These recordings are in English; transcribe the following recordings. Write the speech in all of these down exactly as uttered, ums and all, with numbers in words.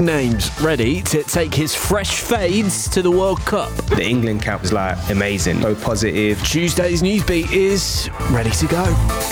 names ready to take his fresh fades to the World Cup. The England camp was like amazing, so positive. Tuesday's Newsbeat is ready to go.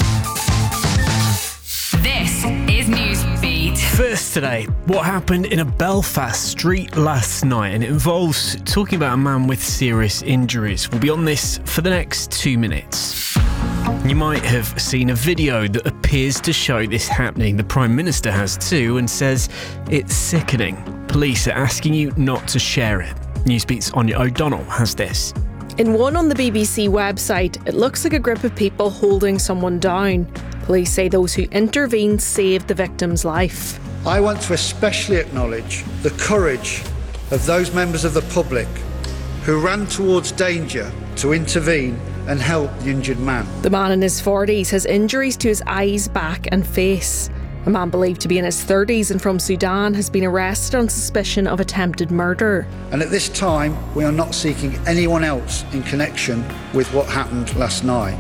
This is Newsbeat. First today, what happened in a Belfast street last night, and it involves talking about a man with serious injuries. We'll be on this for the next two minutes. You might have seen a video that appears to show this happening. The Prime Minister has too, and says it's sickening. Police are asking you not to share it. Newsbeat's Anya O'Donnell has this. In one on the B B C website, it looks like a group of people holding someone down. Police say those who intervened saved the victim's life. I want to especially acknowledge the courage of those members of the public who ran towards danger to intervene and help the injured man. The man in his forties has injuries to his eyes, back and face. A man believed to be in his thirties and from Sudan has been arrested on suspicion of attempted murder. And at this time, we are not seeking anyone else in connection with what happened last night.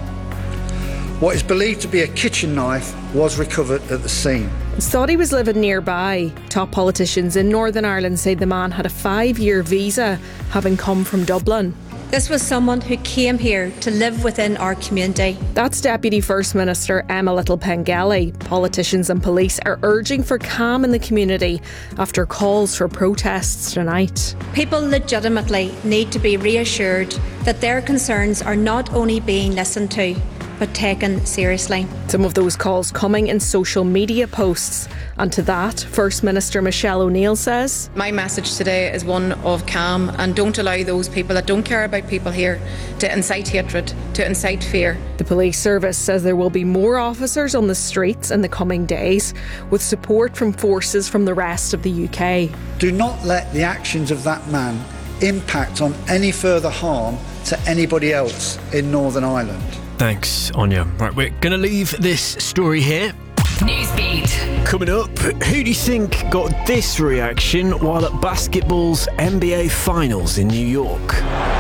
What is believed to be a kitchen knife was recovered at the scene. Thought he was living nearby. Top politicians in Northern Ireland say the man had a five-year visa, having come from Dublin. This was someone who came here to live within our community. That's Deputy First Minister Emma Little-Pengelly. Politicians and police are urging for calm in the community after calls for protests tonight. People legitimately need to be reassured that their concerns are not only being listened to, but taken seriously. Some of those calls coming in social media posts. And to that, First Minister Michelle O'Neill says, my message today is one of calm, and don't allow those people that don't care about people here to incite hatred, to incite fear. The police service says there will be more officers on the streets in the coming days, with support from forces from the rest of the U K. Do not let the actions of that man impact on any further harm to anybody else in Northern Ireland. Thanks, Anya. Right, we're going to leave this story here. Newsbeat. Coming up, who do you think got this reaction while at basketball's N B A Finals in New York?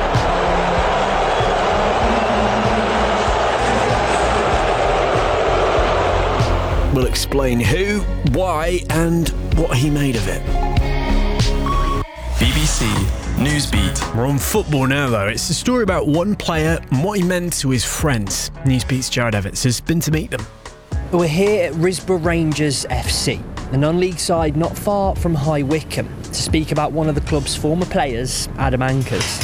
We'll explain who, why, and what he made of it. B B C Newsbeat. We're on football now, though. It's a story about one player and what he meant to his friends. Newsbeat's Jared Evans has been to meet them. We're here at Risborough Rangers F C, a non-league side not far from High Wycombe, to speak about one of the club's former players, Adam Ankers.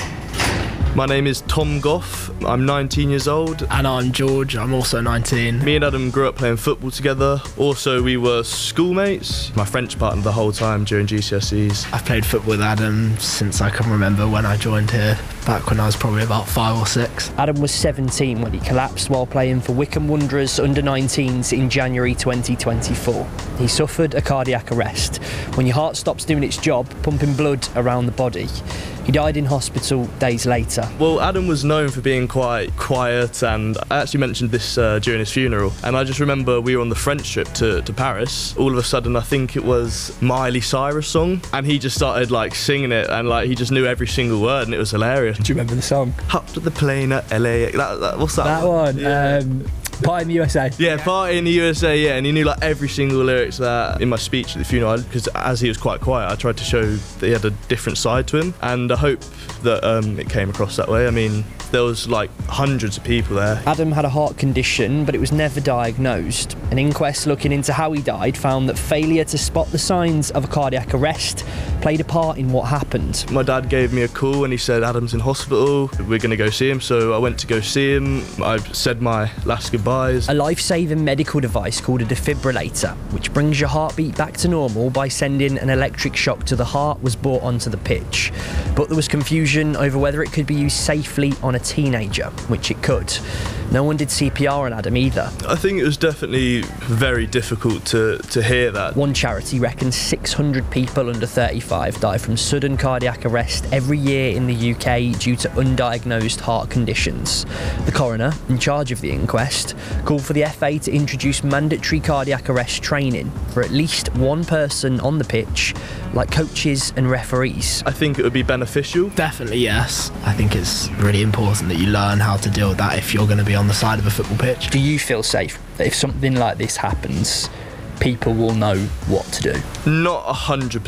My name is Tom Goff, I'm nineteen years old. And I'm George, I'm also nineteen. Me and Adam grew up playing football together. Also, we were schoolmates. My French partner the whole time during G C S Es. I've played football with Adam since I can remember when I joined here, back when I was probably about five or six. Adam was seventeen when he collapsed while playing for Wycombe Wanderers under nineteens in January twenty twenty-four. He suffered a cardiac arrest. When your heart stops doing its job, pumping blood around the body. He died in hospital days later. Well, Adam was known for being quite quiet, and I actually mentioned this uh, during his funeral. And I just remember we were on the French trip to, to Paris. All of a sudden, I think it was Miley Cyrus song, and he just started like singing it, and like he just knew every single word, and it was hilarious. Do you remember the song? Up to the plane at L A. That, that, what's that? That one? one. Yeah. Um, Party in the U S A. Yeah, Party in the U S A, yeah, and he knew like every single lyrics that in my speech at the funeral, because as he was quite quiet, I tried to show that he had a different side to him, and I hope that um, it came across that way. I mean, there was like hundreds of people there. Adam had a heart condition, but it was never diagnosed. An inquest looking into how he died found that failure to spot the signs of a cardiac arrest played a part in what happened. My dad gave me a call and he said, Adam's in hospital, we're going to go see him. So I went to go see him. I said my last goodbyes. A life-saving medical device called a defibrillator, which brings your heartbeat back to normal by sending an electric shock to the heart, was brought onto the pitch. But there was confusion over whether it could be used safely on a teenager, which it could. No one did C P R on Adam either. I think it was definitely very difficult to, to hear that. One charity reckons six hundred people under thirty-five die from sudden cardiac arrest every year in the U K due to undiagnosed heart conditions. The coroner, in charge of the inquest, called for the F A to introduce mandatory cardiac arrest training for at least one person on the pitch, like coaches and referees. I think it would be beneficial. Definitely, yes. I think it's really important that you learn how to deal with that if you're going to be on the side of a football pitch. Do you feel safe that if something like this happens, people will know what to do? Not a hundred percent.